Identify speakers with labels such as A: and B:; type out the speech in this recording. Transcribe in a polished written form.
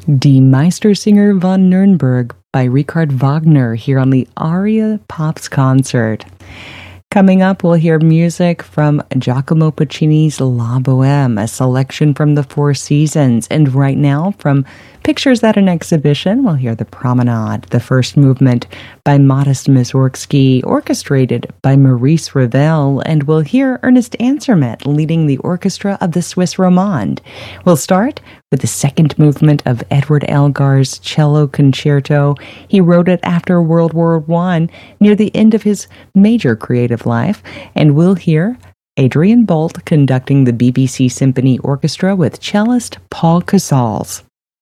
A: Die Meistersinger von Nürnberg by Richard Wagner here on the Aria Pops concert. Coming up, we'll hear music from Giacomo Puccini's La Bohème, a selection from the Four Seasons. And right now, from Pictures at an Exhibition, we'll hear The Promenade, the first movement by Modest Mussorgsky, orchestrated by Maurice Ravel, and we'll hear Ernest Ansermet leading the orchestra of the Swiss Romande. We'll start with the second movement of Edward Elgar's Cello Concerto. He wrote it after World War I, near the end of his major creative life, and we'll hear Adrian Bolt conducting the BBC Symphony Orchestra with cellist Paul Casals.